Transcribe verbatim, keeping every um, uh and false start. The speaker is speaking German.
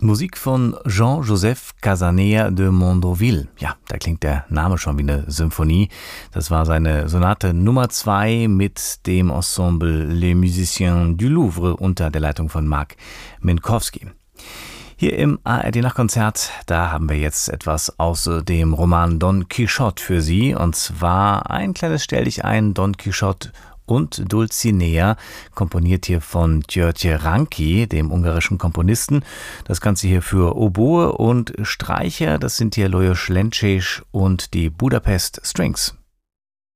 Musik von Jean-Joseph Casanea de Mondoville. Ja, da klingt der Name schon wie eine Symphonie. Das war seine Sonate Nummer zwei mit dem Ensemble Les Musiciens du Louvre unter der Leitung von Marc Minkowski. Hier im A R D-Nachtkonzert, da haben wir jetzt etwas aus dem Roman Don Quixote für Sie. Und zwar ein kleines Stelldichein, Don Quixote und Dulcinea, komponiert hier von György Ránki, dem ungarischen Komponisten. Das Ganze hier für Oboe und Streicher, das sind hier Lajos Lencsés und die Budapest Strings.